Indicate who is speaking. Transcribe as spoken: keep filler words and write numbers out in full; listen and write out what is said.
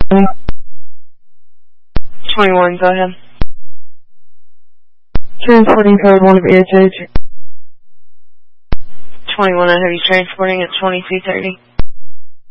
Speaker 1: twenty-one, go ahead.
Speaker 2: Transporting code one of E H H.
Speaker 1: twenty-one, I have you transporting at twenty-two thirty.